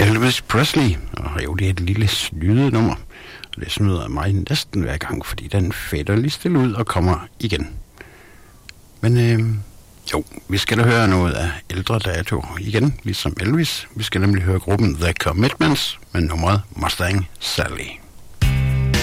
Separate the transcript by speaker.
Speaker 1: Elvis Presley. Og jo, det er et lille snydenummer. Og det snyder mig næsten hver gang, fordi den fætter lige stille ud og kommer igen. Men jo, vi skal da høre noget af ældre dato igen, ligesom Elvis. Vi skal nemlig høre gruppen The Commitments med nummeret Mustang Sally.